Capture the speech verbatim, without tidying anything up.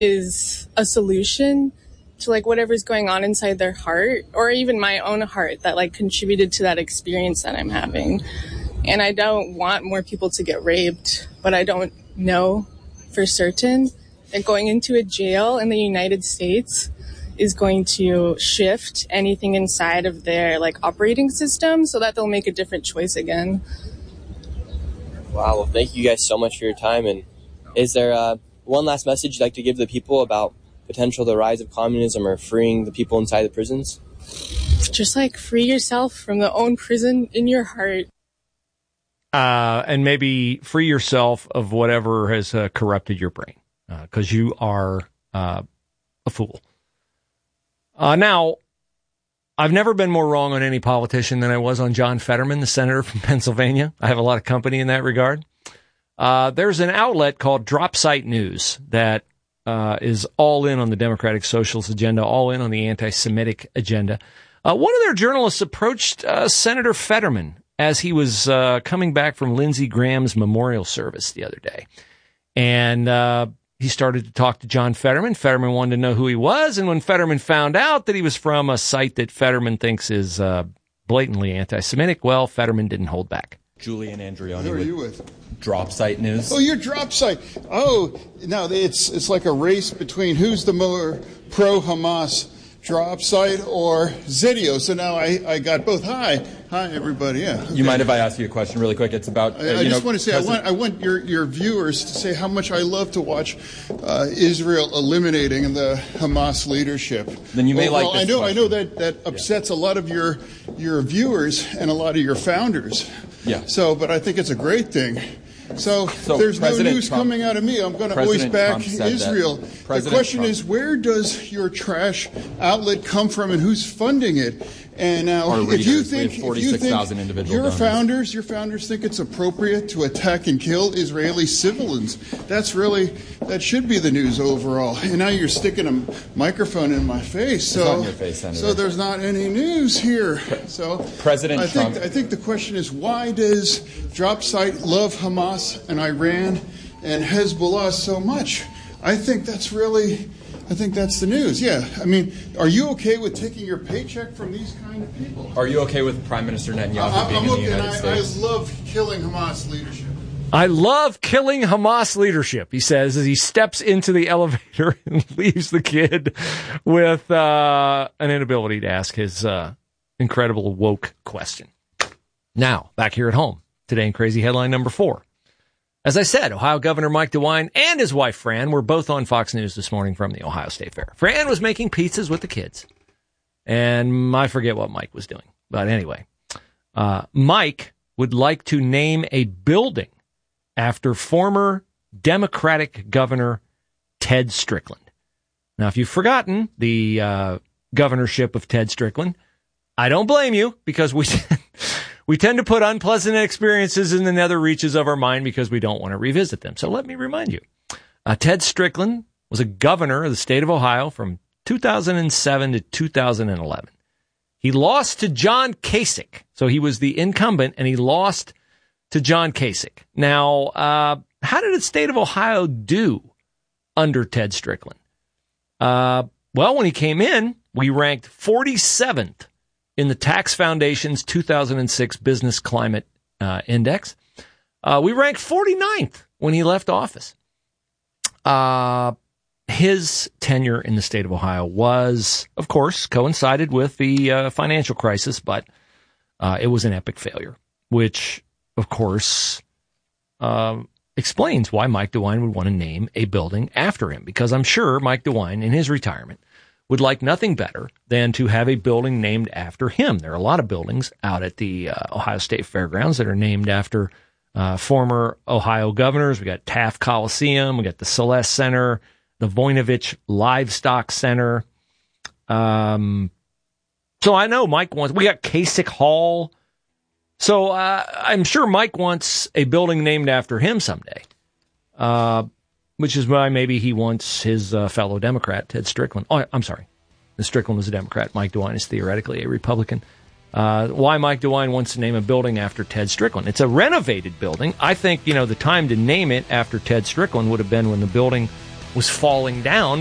is a solution to like whatever's going on inside their heart, or even my own heart that like contributed to that experience that I'm having. And I don't want more people to get raped, but I don't know for certain that going into a jail in the United States is going to shift anything inside of their like operating system so that they'll make a different choice again. Wow, well, thank you guys so much for your time. And is there uh, one last message you'd like to give the people about potential the rise of communism or freeing the people inside the prisons? Just like free yourself from the own prison in your heart. Uh, and maybe free yourself of whatever has uh, corrupted your brain, because uh, you are uh, a fool. Uh, now, I've never been more wrong on any politician than I was on John Fetterman, the senator from Pennsylvania. I have a lot of company in that regard. Uh, there's an outlet called Dropsite News that uh, is all in on the Democratic Socialist agenda, all in on the anti-Semitic agenda. Uh, one of their journalists approached uh, Senator Fetterman as he was uh, coming back from Lindsey Graham's memorial service the other day. And uh, he started to talk to John Fetterman. Fetterman wanted to know who he was. And when Fetterman found out that he was from a site that Fetterman thinks is uh, blatantly anti-Semitic, well, Fetterman didn't hold back. Julian Andreoni. Who are you with? Dropsite News. Oh, you're Dropsite. Oh, no, it's it's like a race between who's the more pro-Hamas, Dropsite or Zetio. So now I, I got both. Hi. Hi, everybody. Yeah. Okay. You mind if I ask you a question really quick? It's about... Uh, I, I you just know, want to say, President... I want I want your, your viewers to say how much I love to watch uh, Israel eliminating the Hamas leadership. Then you may well, like well, this I know question. I know that, that upsets yeah. a lot of your your viewers and a lot of your founders. Yeah. So, but I think it's a great thing. So, so there's President no news Trump, coming out of me. I'm going to always back Israel. The question Trump. is, where does your trash outlet come from and who's funding it? And now, if you think, if you think your donors. founders, your founders think it's appropriate to attack and kill Israeli civilians, that's really, that should be the news overall. And now you're sticking a microphone in my face. So, it's on your face, Senator. So there's not any news here. So President I Trump. think, I think the question is, why does Dropsite love Hamas and Iran and Hezbollah so much? I think that's really... I think that's the news. Yeah. I mean, are you okay with taking your paycheck from these kind of people? Are you okay with Prime Minister Netanyahu I'm, being I'm in okay, the United I, States? I love killing Hamas leadership. I love killing Hamas leadership, he says, as he steps into the elevator and leaves the kid with uh, an inability to ask his uh, incredible woke question. Now, back here at home, today in Crazy Headline number four. As I said, Ohio Governor Mike DeWine and his wife Fran were both on Fox News this morning from the Ohio State Fair. Fran was making pizzas with the kids, and I forget what Mike was doing. But anyway, uh, Mike would like to name a building after former Democratic Governor Ted Strickland. Now, if you've forgotten the uh, governorship of Ted Strickland, I don't blame you, because we... We tend to put unpleasant experiences in the nether reaches of our mind because we don't want to revisit them. So let me remind you. Uh, Ted Strickland was a governor of the state of Ohio from two thousand seven to two thousand eleven. He lost to John Kasich. So he was the incumbent, and he lost to John Kasich. Now, uh, how did the state of Ohio do under Ted Strickland? Uh, well, when he came in, we ranked forty-seventh in the Tax Foundation's two thousand six Business Climate uh, Index. Uh, we ranked forty-ninth when he left office. Uh, his tenure in the state of Ohio was, of course, coincided with the uh, financial crisis, but uh, it was an epic failure, which, of course, uh, explains why Mike DeWine would want to name a building after him, because I'm sure Mike DeWine, in his retirement, would like nothing better than to have a building named after him. There are a lot of buildings out at the uh, Ohio State Fairgrounds that are named after uh, former Ohio governors. We got Taft Coliseum, we got the Celeste Center, the Voinovich Livestock Center. Um, so I know Mike wants, we got Kasich Hall. So uh, I'm sure Mike wants a building named after him someday. Uh, Which is why maybe he wants his uh, fellow Democrat, Ted Strickland. Oh, I'm sorry. Strickland was a Democrat. Mike DeWine is theoretically a Republican. Uh, why Mike DeWine wants to name a building after Ted Strickland. It's a renovated building. I think, you know, the time to name it after Ted Strickland would have been when the building was falling down